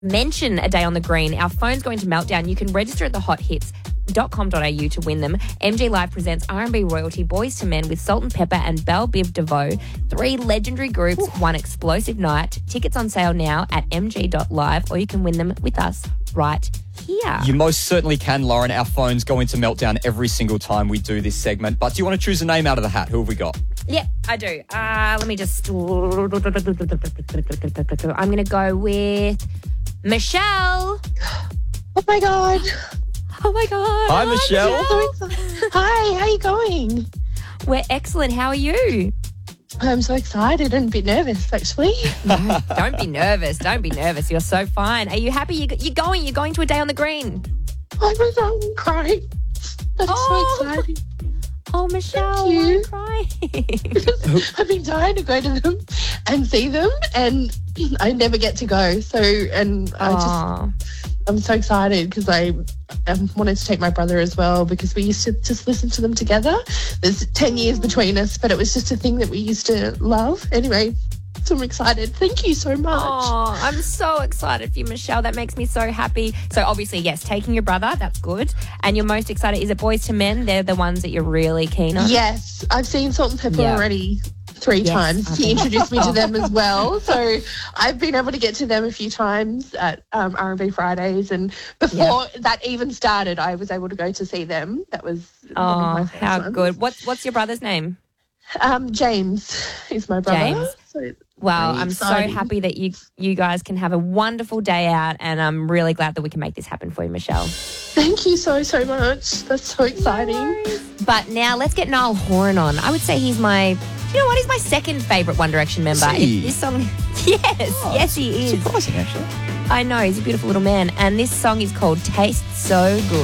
mention A Day on the Green, our phone's going to meltdown. You can register at thehot.hits.com.au to win them. MG Live presents R&B royalty Boys to Men with Salt and Pepper and Belle Biv DeVoe. 3 legendary groups, one explosive night. Tickets on sale now at mg.live, or you can win them with us right here. You most certainly can, Lauren. Our phones go into meltdown every single time we do this segment. But do you want to choose a name out of the hat? Who have we got? Yep, I do. Let me just... I'm going to go with Michelle. Oh, my God. Oh, my God. Hi, Michelle. So excited. Hi, how are you going? We're excellent. How are you? I'm so excited and a bit nervous, actually. No, don't be nervous. Don't be nervous. You're so fine. Are you happy? You're going to A Day on the Green. I'm crying. I'm so excited. Oh, Michelle, Thank you. I'm crying. I've been dying to go to them and see them, and I never get to go. I'm so excited because I wanted to take my brother as well, because we used to just listen to them together. There's 10 years between us, but it was just a thing that we used to love. Anyway, so I'm excited. Thank you so much. Oh, I'm so excited for you, Michelle. That makes me so happy. So obviously, yes, taking your brother, that's good. And you're most excited, is it Boys to Men? They're the ones that you're really keen on? Yes, I've seen Salt and Pepper already 3 times. He introduced me to them as well. So I've been able to get to them a few times at R&B Fridays. And before that even started, I was able to go to see them. That was one of my first how ones. good. What's your brother's name? James is my brother. James. So Wow, very I'm exciting. so happy that you guys can have a wonderful day out, and I'm really glad that we can make this happen for you, Michelle. Thank you so much. That's so exciting. But now let's get Niall Horan on. I would say he's my second favourite One Direction member. Is he? This song, yes, he is. Surprising, actually. I know, he's a beautiful little man, and this song is called Taste So Good.